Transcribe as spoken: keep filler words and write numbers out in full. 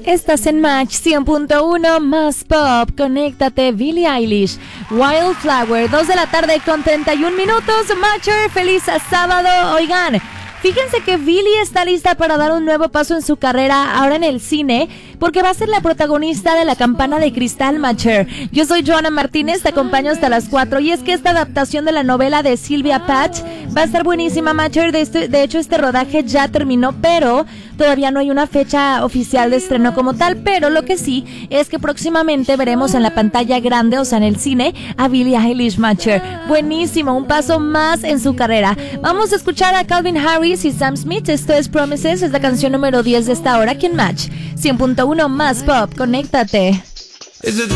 Estás en Match cien punto uno más pop. Conéctate, Billie Eilish, Wildflower, dos de la tarde con treinta y un minutos. Matcher, feliz sábado. Oigan, fíjense que Billie está lista para dar un nuevo paso en su carrera ahora en el cine, porque va a ser la protagonista de La Campana de Cristal, Matcher. Yo soy Joana Martínez, te acompaño hasta las cuatro, y es que esta adaptación de la novela de Sylvia Plath va a estar buenísima, Matcher. De, este, de hecho, este rodaje ya terminó, pero todavía no hay una fecha oficial de estreno como tal, pero lo que sí es que próximamente veremos en la pantalla grande, o sea en el cine, a Billie Eilish, Matcher. Buenísimo, un paso más en su carrera. Vamos a escuchar a Calvin Harris y Sam Smith. Esto es Promises, es la canción número diez de esta hora aquí en Match cien punto uno más pop. Conéctate. Is it